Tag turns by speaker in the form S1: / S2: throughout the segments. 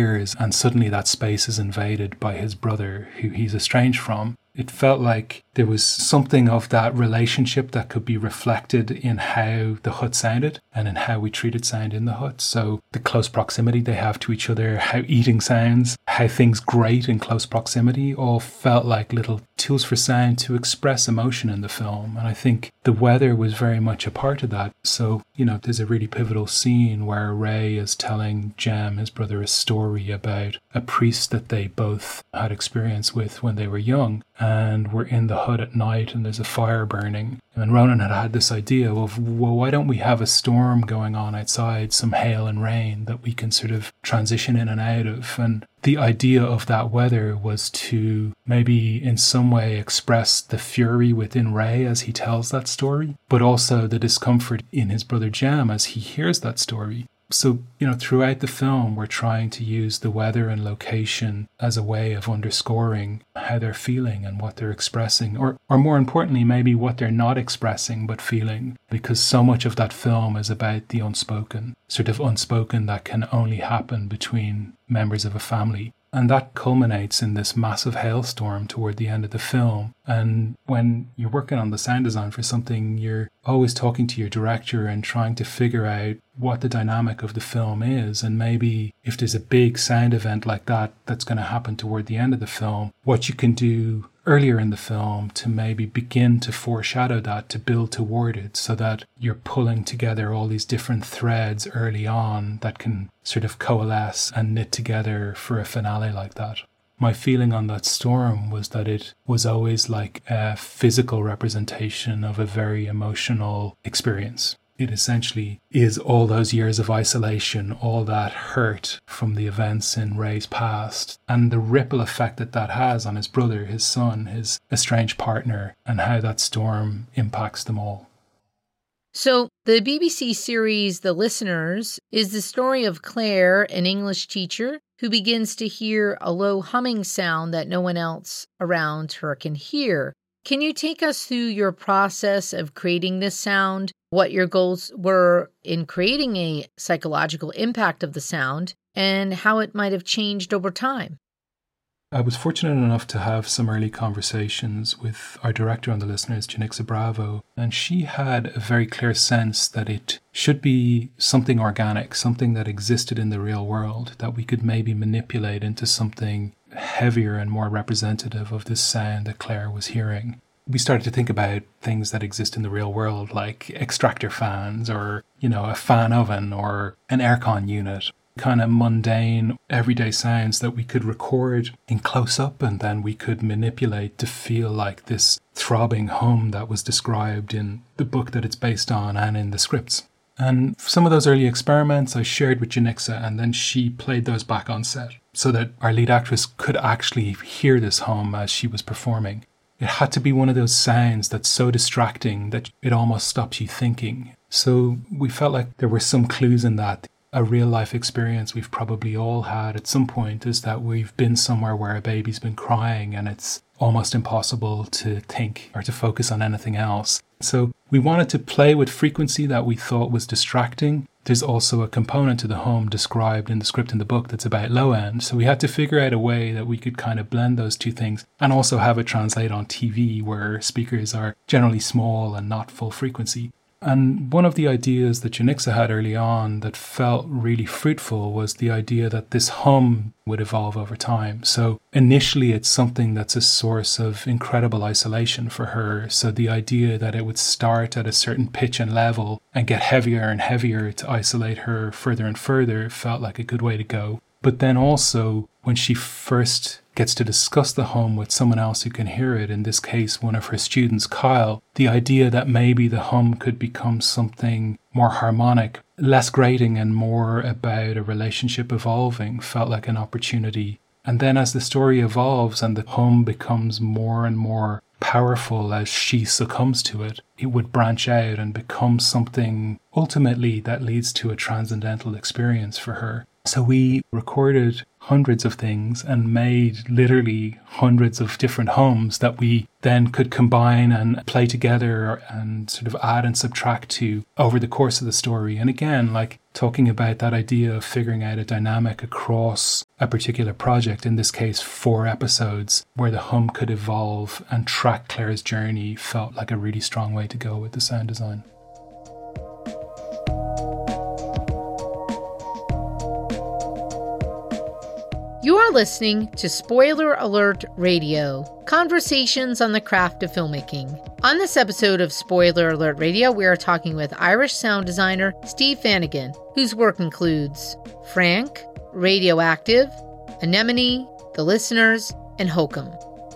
S1: disappears and suddenly that space is invaded by his brother, who he's estranged from. It felt like there was something of that relationship that could be reflected in how the hut sounded and in how we treated sound in the hut. So the close proximity they have to each other, how eating sounds, how things grate in close proximity, all felt like little tools for sound to express emotion in the film. And I think the weather was very much a part of that. So, there's a really pivotal scene where Ray is telling Jem, his brother, a story about a priest that they both had experience with when they were young. And we're in the hut at night and there's a fire burning. And Ronan had this idea of, well, why don't we have a storm going on outside, some hail and rain that we can sort of transition in and out of. And the idea of that weather was to maybe in some way express the fury within Ray as he tells that story, but also the discomfort in his brother Jem as he hears that story. So, throughout the film, we're trying to use the weather and location as a way of underscoring how they're feeling and what they're expressing, or more importantly, maybe what they're not expressing but feeling, because so much of that film is about the unspoken, sort of unspoken that can only happen between members of a family. And that culminates in this massive hailstorm toward the end of the film. And when you're working on the sound design for something, you're always talking to your director and trying to figure out what the dynamic of the film is. And maybe if there's a big sound event like that that's going to happen toward the end of the film, what you can do earlier in the film to maybe begin to foreshadow that, to build toward it, so that you're pulling together all these different threads early on that can sort of coalesce and knit together for a finale like that. My feeling on that storm was that it was always like a physical representation of a very emotional experience. It essentially is all those years of isolation, all that hurt from the events in Ray's past, and the ripple effect that has on his brother, his son, his estranged partner, and how that storm impacts them all.
S2: So the BBC series The Listeners is the story of Claire, an English teacher, who begins to hear a low humming sound that no one else around her can hear. Can you take us through your process of creating this sound, what your goals were in creating a psychological impact of the sound, and how it might have changed over time?
S1: I was fortunate enough to have some early conversations with our director on The Listeners, Janixa Bravo, and she had a very clear sense that it should be something organic, something that existed in the real world, that we could maybe manipulate into something heavier and more representative of this sound that Claire was hearing. We started to think about things that exist in the real world, like extractor fans or, a fan oven or an aircon unit. Kind of mundane, everyday sounds that we could record in close-up and then we could manipulate to feel like this throbbing hum that was described in the book that it's based on and in the scripts. And some of those early experiments I shared with Janixa, and then she played those back on set so that our lead actress could actually hear this hum as she was performing. It had to be one of those sounds that's so distracting that it almost stops you thinking. So we felt like there were some clues in that. A real life experience we've probably all had at some point is that we've been somewhere where a baby's been crying and it's almost impossible to think or to focus on anything else. So we wanted to play with frequency that we thought was distracting. There's also a component to the hum described in the script in the book that's about low end. So we had to figure out a way that we could kind of blend those two things and also have it translate on TV where speakers are generally small and not full frequency. And one of the ideas that Janixa had early on that felt really fruitful was the idea that this hum would evolve over time. So initially it's something that's a source of incredible isolation for her. So the idea that it would start at a certain pitch and level and get heavier and heavier to isolate her further and further felt like a good way to go. But then also when she first gets to discuss the hum with someone else who can hear it, in this case one of her students, Kyle, the idea that maybe the hum could become something more harmonic, less grating and more about a relationship evolving felt like an opportunity. And then as the story evolves and the hum becomes more and more powerful as she succumbs to it, it would branch out and become something ultimately that leads to a transcendental experience for her. So we recorded hundreds of things and made literally hundreds of different hums that we then could combine and play together and sort of add and subtract to over the course of the story. And again, like talking about that idea of figuring out a dynamic across a particular project, in this case 4 episodes, where the hum could evolve and track Claire's journey, felt like a really strong way to go with the sound design.
S2: You are listening to Spoiler Alert Radio, conversations on the craft of filmmaking. On this episode of Spoiler Alert Radio, we are talking with Irish sound designer Steve Fannigan, whose work includes Frank, Radioactive, Anemone, The Listeners, and Hokum.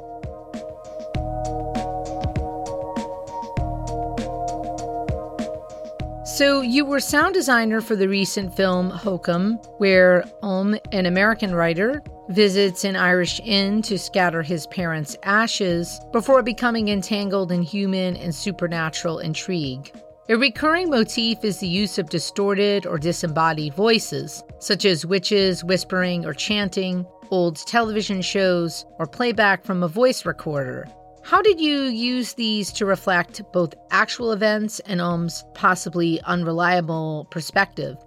S2: So you were sound designer for the recent film Hokum, where an American writer, visits an Irish inn to scatter his parents' ashes before becoming entangled in human and supernatural intrigue. A recurring motif is the use of distorted or disembodied voices, such as witches whispering or chanting, old television shows, or playback from a voice recorder. How did you use these to reflect both actual events and possibly unreliable perspective?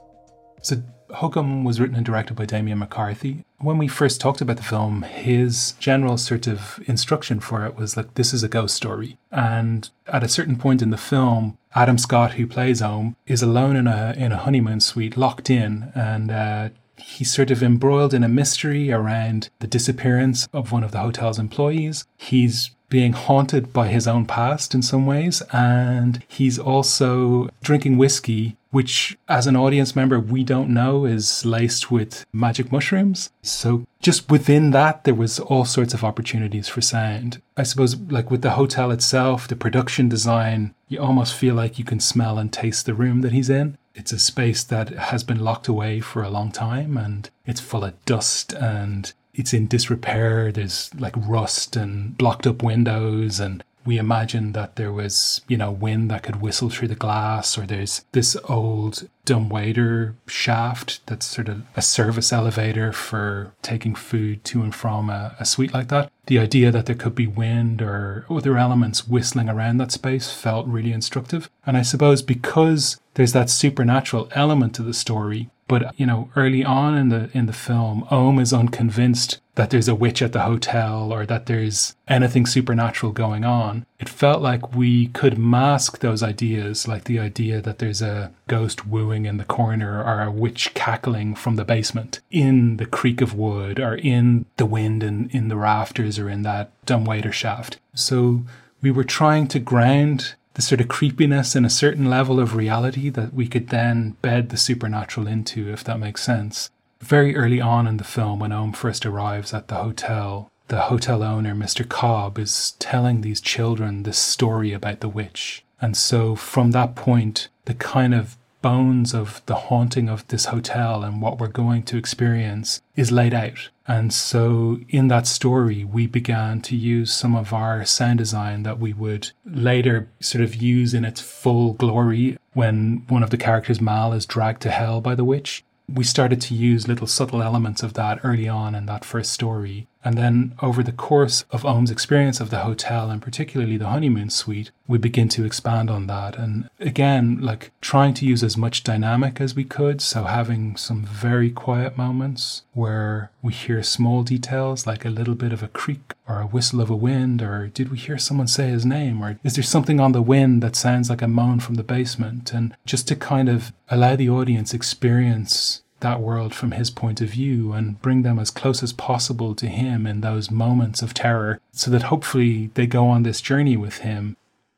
S1: So Hokum was written and directed by Damien McCarthy. When we first talked about the film, his general sort of instruction for it was like, this is a ghost story. And at a certain point in the film, Adam Scott, who plays Ohm, is alone in a honeymoon suite, locked in, and he's sort of embroiled in a mystery around the disappearance of one of the hotel's employees. He's being haunted by his own past in some ways, and he's also drinking whiskey, which as an audience member we don't know is laced with magic mushrooms. So just within that there was all sorts of opportunities for sound. I suppose like with the hotel itself, the production design, you almost feel like you can smell and taste the room that he's in. It's a space that has been locked away for a long time, and it's full of dust and it's in disrepair. There's like rust and blocked up windows, and we imagined that there was, wind that could whistle through the glass, or there's this old dumbwaiter shaft that's sort of a service elevator for taking food to and from a suite like that. The idea that there could be wind or other elements whistling around that space felt really instructive. And I suppose because there's that supernatural element to the story, but, early on in the film, Ohm is unconvinced that there's a witch at the hotel or that there's anything supernatural going on. It felt like we could mask those ideas, like the idea that there's a ghost wooing in the corner or a witch cackling from the basement in the creak of wood or in the wind in the rafters or in that dumbwaiter shaft. So we were trying to ground the sort of creepiness in a certain level of reality that we could then bed the supernatural into, if that makes sense. Very early on in the film, when Ohm first arrives at the hotel owner, Mr. Cobb, is telling these children this story about the witch. And so from that point, the kind of bones of the haunting of this hotel and what we're going to experience is laid out. And so in that story, we began to use some of our sound design that we would later sort of use in its full glory when one of the characters, Mal, is dragged to hell by the witch. We started to use little subtle elements of that early on in that first story. And then over the course of Ohm's experience of the hotel, and particularly the honeymoon suite, we begin to expand on that. And again, like trying to use as much dynamic as we could. So having some very quiet moments where we hear small details, like a little bit of a creak or a whistle of a wind, or did we hear someone say his name? Or is there something on the wind that sounds like a moan from the basement? And just to kind of allow the audience experience that world from his point of view and bring them as close as possible to him in those moments of terror so that hopefully they go on this journey with him.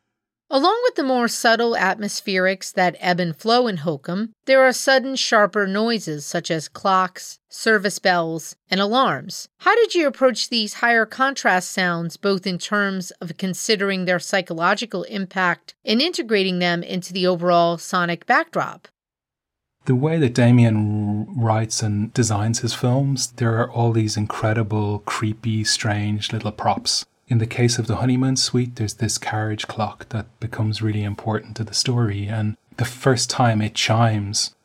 S2: Along with the more subtle atmospherics that ebb and flow in Hokum, there are sudden sharper noises such as clocks, service bells, and alarms. How did you approach these higher contrast sounds, both in terms of considering their psychological impact and integrating them into the overall sonic backdrop?
S1: The way that Damien writes and designs his films, there are all these incredible, creepy, strange little props. In the case of the honeymoon suite, there's this carriage clock that becomes really important to the story. And the first time it chimes,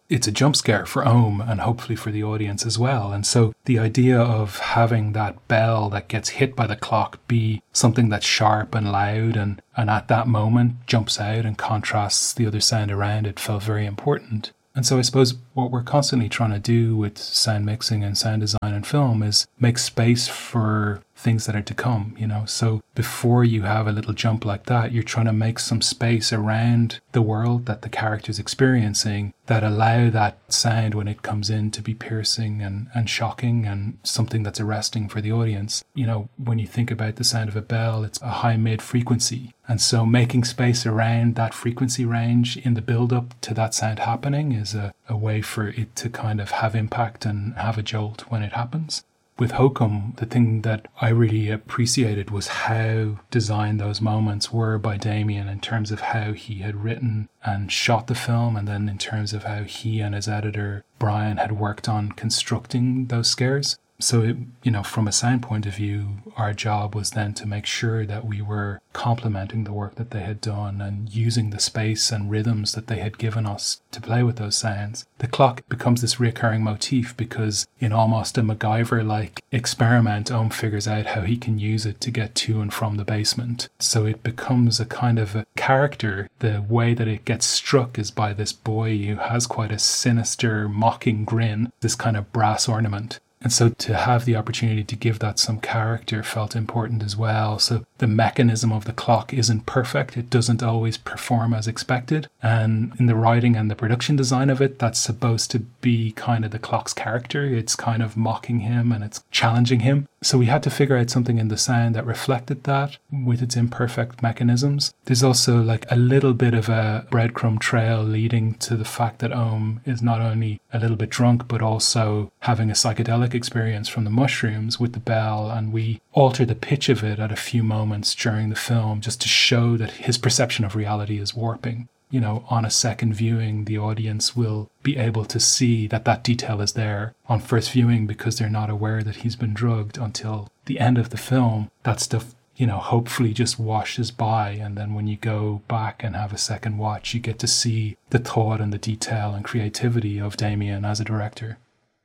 S1: it's a jump scare for Ohm and hopefully for the audience as well. And so the idea of having that bell that gets hit by the clock be something that's sharp and loud and at that moment jumps out and contrasts the other sound around it felt very important. And so I suppose what we're constantly trying to do with sound mixing and sound design and film is make space for things that are to come, So before you have a little jump like that, you're trying to make some space around the world that the character's experiencing that allow that sound when it comes in to be piercing and shocking and something that's arresting for the audience. When you think about the sound of a bell, it's a high mid frequency. And so making space around that frequency range in the build up to that sound happening is a way for it to kind of have impact and have a jolt when it happens. With Hokum, the thing that I really appreciated was how designed those moments were by Damien in terms of how he had written and shot the film, and then in terms of how he and his editor, Brian, had worked on constructing those scares. So, from a sound point of view, our job was then to make sure that we were complementing the work that they had done and using the space and rhythms that they had given us to play with those sounds. The clock becomes this recurring motif because in almost a MacGyver-like experiment, Ohm figures out how he can use it to get to and from the basement. So it becomes a kind of a character. The way that it gets struck is by this boy who has quite a sinister, mocking grin, this kind of brass ornament. And so to have the opportunity to give that some character felt important as well. So the mechanism of the clock isn't perfect. It doesn't always perform as expected. And in the writing and the production design of it, that's supposed to be kind of the clock's character. It's kind of mocking him and it's challenging him. So we had to figure out something in the sound that reflected that with its imperfect mechanisms. There's also like a little bit of a breadcrumb trail leading to the fact that Ohm is not only a little bit drunk, but also having a psychedelic experience from the mushrooms with the bell. And we alter the pitch of it at a few moments during the film just to show that his perception of reality is warping. On a second viewing, the audience will be able to see that detail is there. On first viewing, because they're not aware that he's been drugged until the end of the film, that stuff, hopefully just washes by. And then when you go back and have a second watch, you get to see the thought and the detail and creativity of Damien as a director.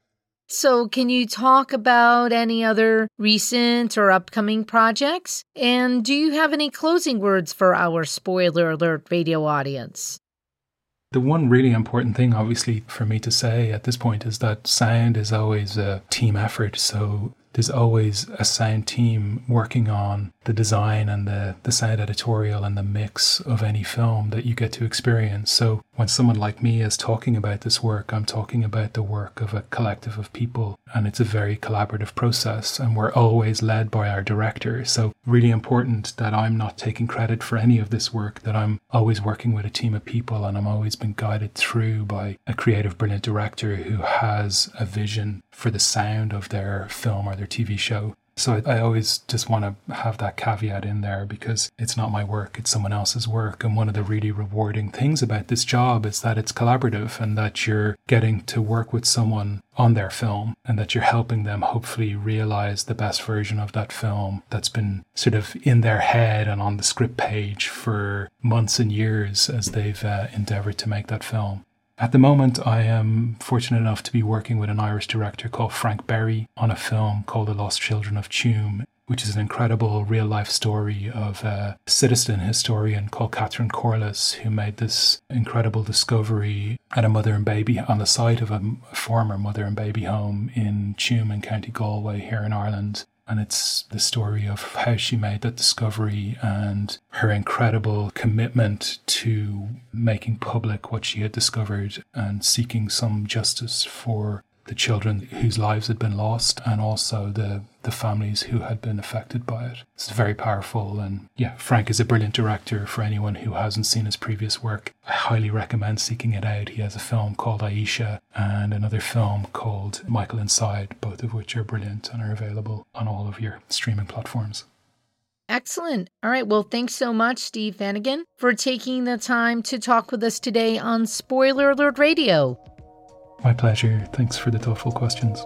S2: So can you talk about any other recent or upcoming projects? And do you have any closing words for our Spoiler Alert radio audience?
S1: The one really important thing, obviously, for me to say at this point is that sound is always a team effort. So there's always a sound team working on the design and the sound editorial and the mix of any film that you get to experience. So when someone like me is talking about this work, I'm talking about the work of a collective of people, and it's a very collaborative process, and we're always led by our director. So really important that I'm not taking credit for any of this work, that I'm always working with a team of people, and I'm always been guided through by a creative, brilliant director who has a vision for the sound of their film or their TV show. So I always just want to have that caveat in there because it's not my work, it's someone else's work. And one of the really rewarding things about this job is that it's collaborative and that you're getting to work with someone on their film and that you're helping them hopefully realize the best version of that film that's been sort of in their head and on the script page for months and years as they've endeavored to make that film. At the moment, I am fortunate enough to be working with an Irish director called Frank Berry on a film called The Lost Children of Tuam, which is an incredible real-life story of a citizen historian called Catherine Corliss, who made this incredible discovery at a mother and baby on the site of a former mother and baby home in Tuam in County Galway here in Ireland. And it's the story of how she made that discovery and her incredible commitment to making public what she had discovered and seeking some justice for the children whose lives had been lost and also the families who had been affected by it. It's very powerful. And yeah, Frank is a brilliant director. For anyone who hasn't seen his previous work, I highly recommend seeking it out. He has a film called Aisha and another film called Michael Inside, both of which are brilliant and are available on all of your streaming platforms.
S2: Excellent. All right. Well, thanks so much, Steve Vannigan, for taking the time to talk with us today on Spoiler Alert Radio.
S1: My pleasure. Thanks for the thoughtful questions.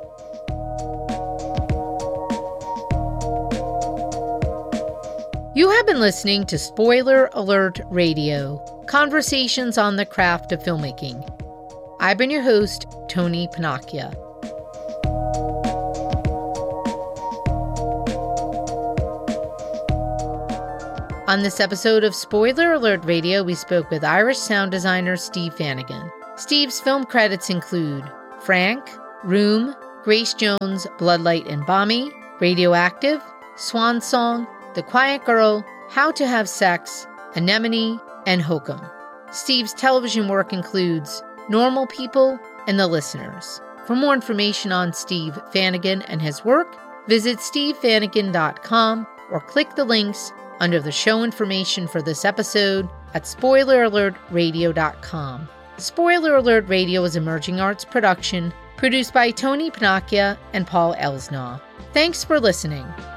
S2: You have been listening to Spoiler Alert Radio, conversations on the craft of filmmaking. I've been your host, Tony Panacchia. On this episode of Spoiler Alert Radio, we spoke with Irish sound designer Steve Vannigan. Steve's film credits include Frank, Room, Grace Jones, Bloodlight and Bommy, Radioactive, Swan Song, The Quiet Girl, How to Have Sex, Anemone, and Hokum. Steve's television work includes Normal People and The Listeners. For more information on Steve Vannigan and his work, visit stevevannigan.com or click the links under the show information for this episode at spoileralertradio.com. Spoiler Alert Radio is Emerging Arts production produced by Tony Panacchia and Paul Elsnaw. Thanks for listening.